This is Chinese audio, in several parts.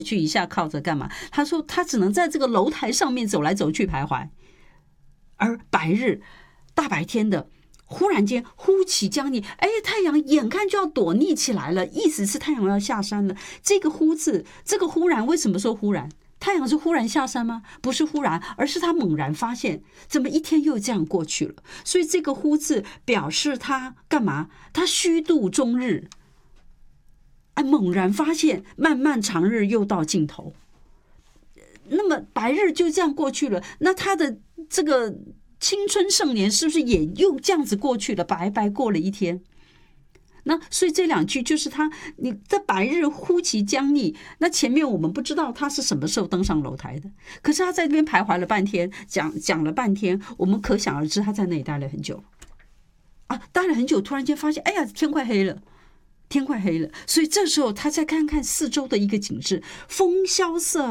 去一下靠着干嘛？他说他只能在这个楼台上面走来走去徘徊，而白日大白天的。忽然间忽起将逆，太阳眼看就要躲匿起来了，意思是太阳要下山了。这个忽字，这个忽然，为什么说忽然？太阳是忽然下山吗？不是忽然，而是他猛然发现，怎么一天又这样过去了？所以这个忽字表示他干嘛？他虚度终日，猛然发现漫漫长日又到尽头。那么白日就这样过去了，那他的这个青春盛年是不是也又这样子过去了？白白过了一天。那所以这两句就是你的白日忽其将逆。那前面我们不知道他是什么时候登上楼台的，可是他在这边徘徊了半天，讲了半天，我们可想而知他在那里待了很久待了很久，突然间发现，哎呀，天快黑了。天快黑了，所以这时候他再看看四周的一个景致，风萧瑟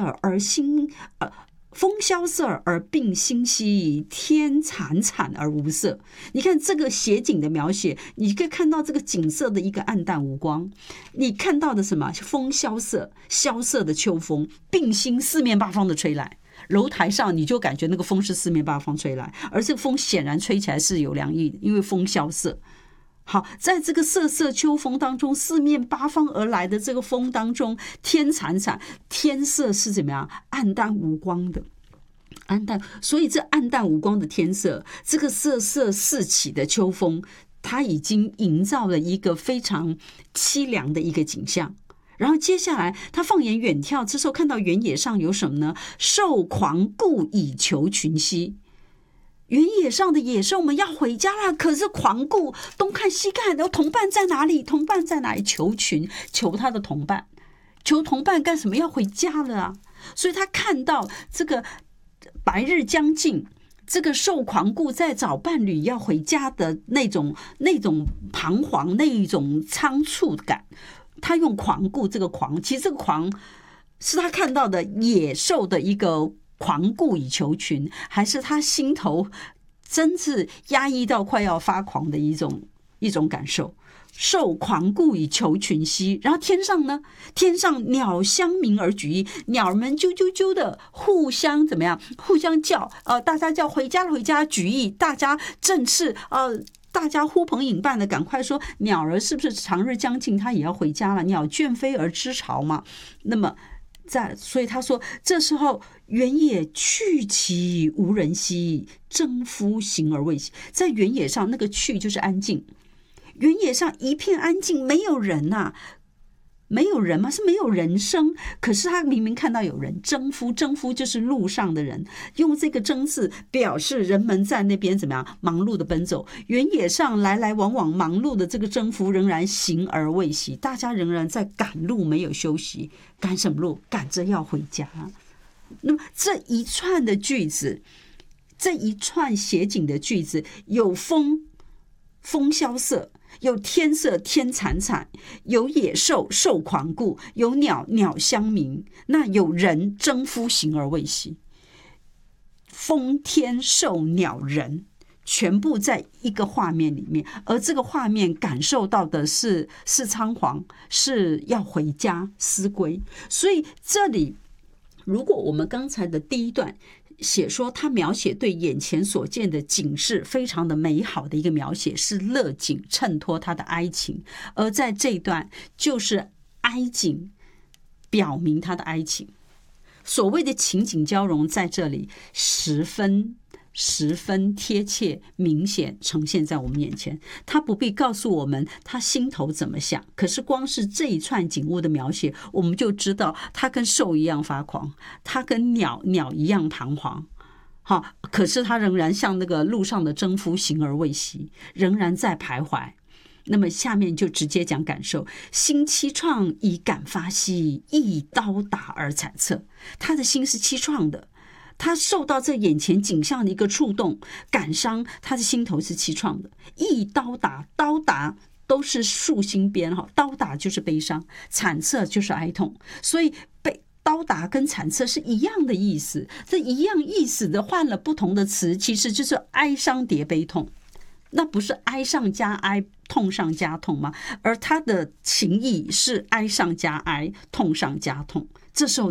而鬓星稀，天惨惨而无色。你看这个写景的描写，你可以看到这个景色的一个暗淡无光。你看到的什么？风萧瑟，萧瑟的秋风，鬓星四面八方的吹来。楼台上你就感觉那个风是四面八方吹来，而这个风显然吹起来是有凉意，因为风萧瑟。好，在这个瑟瑟秋风当中，四面八方而来的这个风当中，天惨惨，天色是怎么样？暗淡无光的，暗淡。所以这暗淡无光的天色，这个瑟瑟四起的秋风，它已经营造了一个非常凄凉的一个景象。然后接下来他放眼远眺，这时候看到原野上有什么呢？兽狂故以求群兮。原野上的野兽们要回家了，可是狂顾东看西看，然后同伴在哪里？同伴在哪里？求群，求他的同伴，求同伴干什么？要回家了啊！所以他看到这个白日将近，这个兽狂顾在找伴侣要回家的那种彷徨，那一种仓促感。他用狂顾，这个狂，其实这个狂是他看到的野兽的一个狂顾以求群，还是他心头真是压抑到快要发狂的一种感受？兽狂顾以求群兮。然后天上呢？天上鸟相鸣而举意，鸟儿们啾啾啾的互相怎么样？互相叫，大家叫回家了，回家，举意，大家振翅，大家呼朋引伴的赶快说，鸟儿是不是长日将近，它也要回家了？鸟倦飞而知巢嘛。那么所以他说，这时候原野去其无人兮，征夫行而未息。在原野上，那个去就是安静，原野上一片安静，没有人啊，没有人吗？是没有人声。可是他明明看到有人，征夫就是路上的人，用这个征字表示人们在那边怎么样忙碌的奔走。原野上来来往往忙碌的这个征夫仍然行而未息，大家仍然在赶路，没有休息。赶什么路？赶着要回家。那么这一串的句子，这一串写景的句子，有风萧瑟，有天色天惨惨，有野兽兽狂顾，有鸟相鸣，那有人征夫行而未息。风天兽鸟人全部在一个画面里面，而这个画面感受到的是仓皇，是要回家思归。所以这里如果我们刚才的第一段写说他描写对眼前所见的景是非常的美好的一个描写，是乐景衬托他的哀情，而在这一段就是哀景表明他的哀情。所谓的情景交融在这里十分贴切明显呈现在我们眼前。他不必告诉我们他心头怎么想，可是光是这一串景物的描写，我们就知道他跟兽一样发狂，他跟鸟一样彷徨。好，可是他仍然像那个路上的征夫行而未息，仍然在徘徊。那么下面就直接讲感受，心凄怆以感发兮，亦刀打而惨恻。他的心是凄怆的，他受到这眼前景象的一个触动感伤，他的心头是凄怆的。亦刀打，刀打都是竖心边，刀打就是悲伤，惨恻就是哀痛，所以被刀打跟惨恻是一样的意思。这一样意思的换了不同的词，其实就是哀伤叠悲痛。那不是哀上加哀，痛上加痛吗？而他的情意是哀上加哀，痛上加痛， 这时候